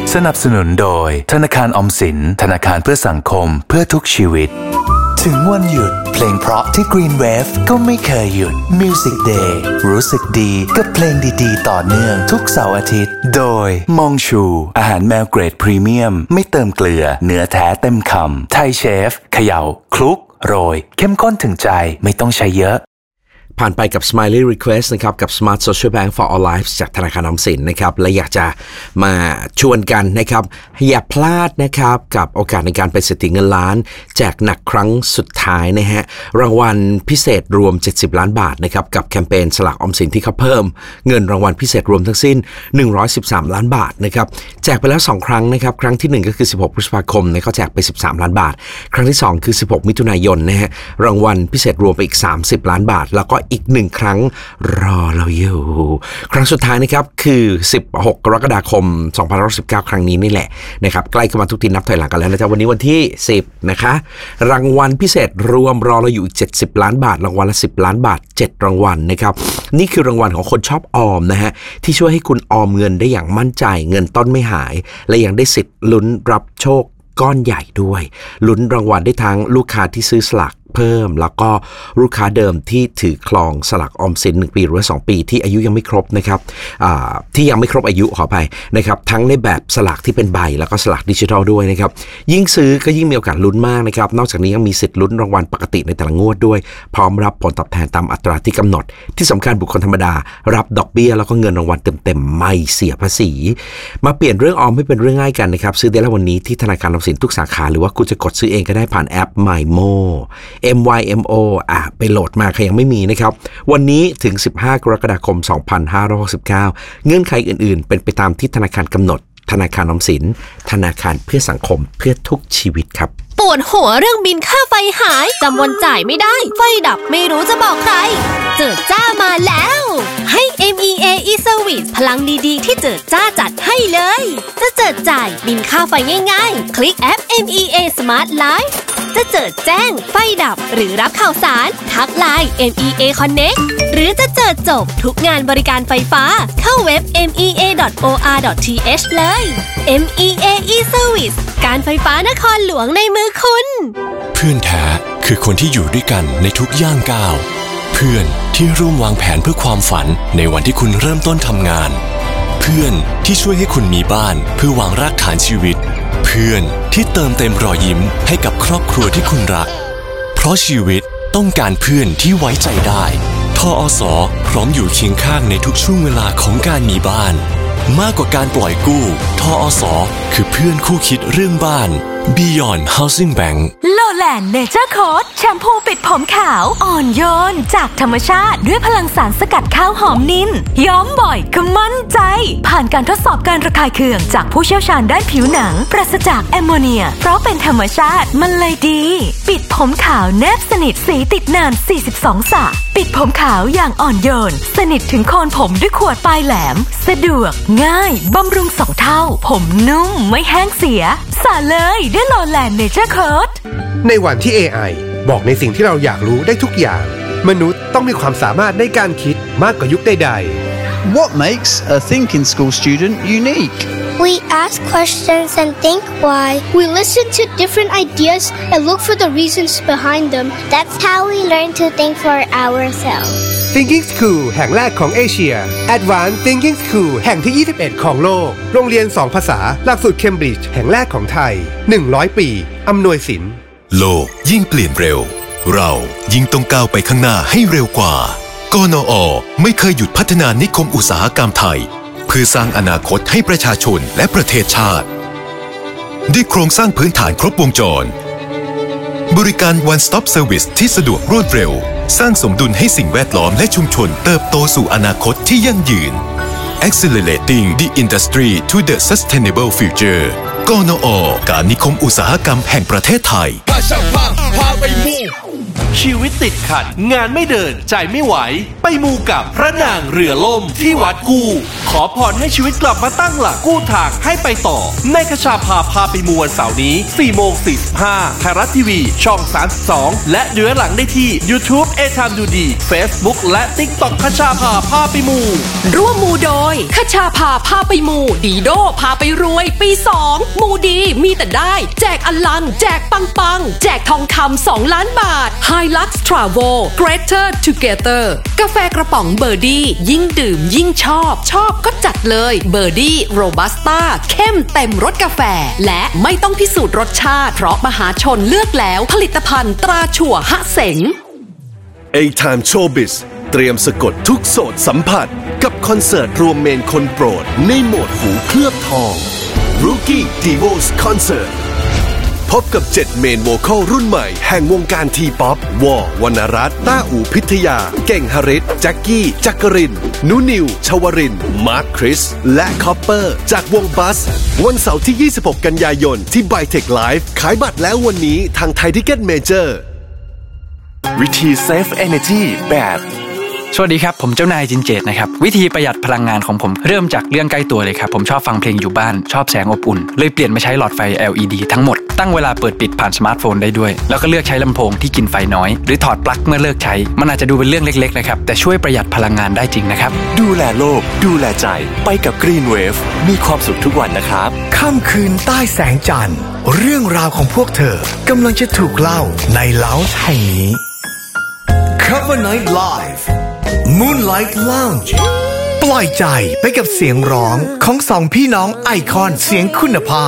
สนับสนุนโดยธนาคารออมสินธนาคารเพื่อสังคมเพื่อทุกชีวิตถึงวันหยุดเพลงเพราะที่ Green Wave ก็ไม่เคยหยุด Music Day รู้สึกดีกับเพลงดีๆต่อเนื่องทุกเสาร์อาทิตย์โดยมองชูอาหารแมวเกรดพรีเมียมไม่เติมเกลือเนื้อแท้เต็มคำไทยเชฟเขย่าคลุกโรยเข้มข้นถึงใจไม่ต้องใช้เยอะผ่านไปกับ Smiley Request นะครับกับ Smart Social Bank for All Lives จากธนาคารออมสินนะครับและอยากจะมาชวนกันนะครับอย่าพลาดนะครับกับโอกาสในการเป็นเศรษฐีเงินล้านแจกหนักครั้งสุดท้ายนะฮะรางวัลพิเศษรวม70ล้านบาทนะครับกับแคมเปญสลากออมสินที่เขาเพิ่มเงินรางวัลพิเศษรวมทั้งสิ้น113ล้านบาทนะครับแจกไปแล้ว2ครั้งนะครับครั้งที่1ก็คือ16พฤษภาคมนะเขาแจกไป13ล้านบาทครั้งที่2คือ16มิถุนายนนะฮะรางวัลพิเศษรวมไปอีก30ล้านบาทแล้วก็อีก1ครั้งรอเราอยู่ครั้งสุดท้ายนะครับคือ16กรกฎาคม2519ครั้งนี้นี่แหละนะครับใกล้เข้ามาทุกทีนับถอยหลังกันแล้วนะจ๊ะวันนี้วันที่10นะคะรางวัลพิเศษรวมรอเราอยู่อีก70ล้านบาทรางวัลละ10ล้านบาท7รางวัลนะครับนี่คือรางวัลของคนชอบออมนะฮะที่ช่วยให้คุณออมเงินได้อย่างมั่นใจเงินต้นไม่หายและยังได้สิทธิ์ลุ้นรับโชคก้อนใหญ่ด้วยลุ้นรางวัลได้ทั้งลูกค้าที่ซื้อสลากเพิ่มแล้วก็ลูกค้าเดิมที่ถือครองสลากออมสิน1ปีหรือว่า2ปีที่อายุยังไม่ครบนะครับที่ยังไม่ครบอายุขอไปนะครับทั้งในแบบสลากที่เป็นใบแล้วก็สลากดิจิทัลด้วยนะครับยิ่งซื้อก็ยิ่งมีโอกาสลุ้นมากนะครับนอกจากนี้ยังมีสิทธิ์ลุ้นรางวัลปกติในแต่ละงวดด้วยพร้อมรับผลตอบแทนตามอัตราที่กำหนดที่สำคัญบุคคลธรรมดารับดอกเบี้ยแล้วก็เงินรางวัลเต็มๆไม่เสียภาษีมาเปลี่ยนเรื่องออมให้เป็นเรื่องง่ายกันนะครับซื้อได้แล้ววันนี้ที่ธนาคารออมสินทุกสาขาหรือว่าคุณจะกดซื้อเองก็ได้ผ่านแอป MyMo MYMO ไปโหลดมาใครยังไม่มีนะครับวันนี้ถึง15กรกฎาคม2569เงื่อนไขอื่นๆเป็นไปตามที่ธนาคารกำหนดธนาคารออมสินธนาคารเพื่อสังคมเพื่อทุกชีวิตครับปวดหัวเรื่องบินค่าไฟหายจำวันจ่ายไม่ได้ไฟดับไม่รู้จะบอกใครเจิดจ้ามาแล้วให้ MEA e-Service พลังดีๆที่เจิดจ้าจัดให้เลยจะเจิดจ่ายบินค่าไฟง่ายๆคลิกแอป MEA Smart Life จะเจิดแจ้งไฟดับหรือรับข่าวสารทักไลน์ MEA Connect หรือจะเจิดจบทุกงานบริการไฟฟ้าเข้าเว็บ mea.or.th เลย MEA e-Service การไฟฟ้านครหลวงในมือคุณเพื่อนแท้คือคนที่อยู่ด้วยกันในทุกย่างก้าวเพื่อนที่ร่วมวางแผนเพื่อความฝันในวันที่คุณเริ่มต้นทำงานเพื่อนที่ช่วยให้คุณมีบ้านเพื่อวางรากฐานชีวิตเพื่อนที่เติมเต็มรอยยิ้มให้กับครอบครัวที่คุณรักเพราะชีวิตต้องการเพื่อนที่ไว้ใจได้ทอส.พร้อมอยู่เคียงข้างในทุกช่วงเวลาของการมีบ้านมากกว่าการปล่อยกู้ทอส.คือเพื่อนคู่คิดเรื่องบ้าน Beyond Housing Bank Lowland Nature Coat แชมพูปิดผมขาวอ่อนโยนจากธรรมชาติด้วยพลังสารสกัดข้าวหอมนินย้อมบ่อยก็มั่นใจผ่านการทดสอบการระคายเคืองจากผู้เชี่ยวชาญด้านผิวหนังปราศจากแอมโมเนียเพราะเป็นธรรมชาติมันเลยดีปิดผมขาวแนบสนิทสีติดนาน42 สระปิดผมขาวอย่างอ่อนโยนสนิทถึงโคนผมด้วยขวดปลายแหลมสะดวกง่ายบำรุง2 เท่าผมนุ่มไม่แห้งเสียสระเลยด้วย Lowland Nature Coat ในวันที่ AI บอกในสิ่งที่เราอยากรู้ได้ทุกอย่างมนุษย์ต้องมีความสามารถในการคิดมากกว่ายุคใดๆ What makes a thinking school student unique? We ask questions and think why. We listen to different ideas and look for the reasons behind them. That's how we learn to think for ourselves. Thinking School แห่งแรกของเอเชีย Advanced Thinking School แห่งที่21ของโลกโรงเรียน2ภาษาหลักสูตรเคมบริดจ์แห่งแรกของไทย100 ปีอำนวยสินโลกยิ่งเปลี่ยนเร็วเรายิ่งต้องก้าวไปข้างหน้าให้เร็วกว่ากนอ.ไม่เคยหยุดพัฒนานิคมอุตสาหกรรมไทยเพื่อสร้างอนาคตให้ประชาชนและประเทศชาติด้วยโครงสร้างพื้นฐานครบวงจรบริการ One Stop Service ที่สะดวกรวดเร็วสร้างสมดุลให้สิ่งแวดล้อมและชุมชนเติบโตสู่อนาคตที่ยั่งยืน Accelerating the industry to the sustainable future กนอ.การนิคมอุตสาหกรรมแห่งประเทศไทยพาไปมู่ชีวิตติดขัดงานไม่เดินใจไม่ไหวไปมูกับพระนางเรือล่มที่วัดกู้ขอพรให้ชีวิตกลับมาตั้งหลักกู้ทางให้ไปต่อในคชาพาไปมูวันเสาร์นี้ 4:45 ไทยรัฐทีวีช่อง32และดูย้อนหลังได้ที่ YouTube A Time ดูดี Facebook และ TikTok คชาพาไปมูร่วมมูโดยคชาพาไปมูดีโดพาไปรวยปี2มูดีมีแต่ได้แจกอลังแจกปังแจกทองคำ2 ล้านบาท Hilux Travel Greater Together กาแฟกระป๋องเบอร์ดี้ยิ่งดื่มยิ่งชอบก็จัดเลยเบอร์ดี้โรบัสต้าเข้มเต็มรสกาแฟและไม่ต้องพิสูจน์รสชาติเพราะมหาชนเลือกแล้วผลิตภัณฑ์ตราถั่วหะเสง A-Time Showbiz เตรียมสะกดทุกโสตสัมผัสกับคอนเสิร์ตรวมเมนคนโปรดในโหมดหูเคลือบทอง Rookie Divos Concert พบกับ7เมนโวคอลรุ่นใหม่แห่งวงการทีป๊อปวอวรรณรัตน์ต้าอู่พิทยาเก่งหริตแจ็คกี้จักรินนุนิวชวรินทร์มาร์คคริสและคอปเปอร์จากวงบัสวันเสาร์ที่26กันยายนที่ Bytech Live ขายบัตรแล้ววันนี้ทางไทยทิกเก็ตเมเจอร์วิธี Save Energy แบบสวัสดีครับผมเจ้านายจินเจตนะครับวิธีประหยัดพลังงานของผมเริ่มจากเรื่องใกล้ตัวเลยครับผมชอบฟังเพลงอยู่บ้านชอบแสงอบอุ่นเลยเปลี่ยนมาใช้หลอดไฟ LED ทั้งหมดตั้งเวลาเปิดปิดผ่านสมาร์ทโฟนได้ด้วยแล้วก็เลือกใช้ลำโพงที่กินไฟน้อยหรือถอดปลั๊กเมื่อเลิกใช้มันอาจจะดูเป็นเรื่องเล็กๆนะครับแต่ช่วยประหยัดพลังงานได้จริงนะครับดูแลโลกดูแลใจไปกับ Green Wave มีความสุขทุกวันนะครับค่ำคืนใต้แสงจันทร์เรื่องราวของพวกเธอกำลังจะถูกเล่าในเล้าแห่งนี้ Cover Night Live Moonlight Lounge ปล่อยใจไปกับเสียงร้องของ2พี่น้องไอคอนเสียงคุณภา